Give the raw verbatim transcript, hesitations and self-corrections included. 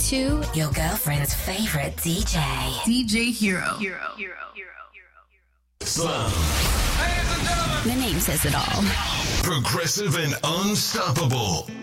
to your girlfriend's favorite D J. D J Hero. Hero. Hero. Hero. Slam. The name says it all. Progressive and unstoppable.